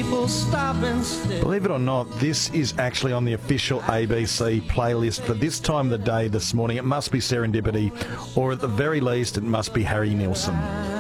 people stop and stare. Believe it or not, this is actually on the official ABC playlist for this time of the day this morning. It must be Serendipity, or at the very least, it must be Harry Nilsson.